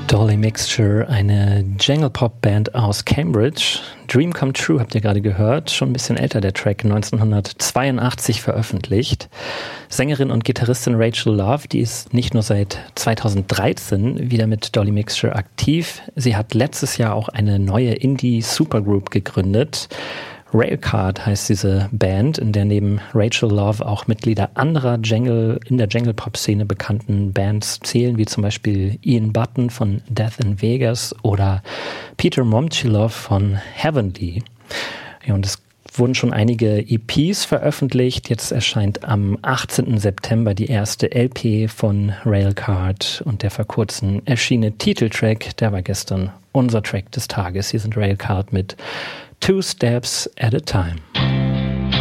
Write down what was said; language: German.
Dolly Mixture, eine Jangle-Pop-Band aus Cambridge. Dream Come True habt ihr gerade gehört, schon ein bisschen älter der Track, 1982 veröffentlicht. Sängerin und Gitarristin Rachel Love, die ist nicht nur seit 2013 wieder mit Dolly Mixture aktiv, sie hat letztes Jahr auch eine neue Indie-Supergroup gegründet. Railcard heißt diese Band, in der neben Rachel Love auch Mitglieder anderer in der Jangle-Pop-Szene bekannten Bands zählen, wie zum Beispiel Ian Button von Death in Vegas oder Peter Momchilov von Heavenly. Ja, und es wurden schon einige EPs veröffentlicht. Jetzt erscheint am 18. September die erste LP von Railcard und der vor kurzem erschienene Titeltrack, der war gestern unser Track des Tages. Hier sind Railcard mit Two Steps at a Time.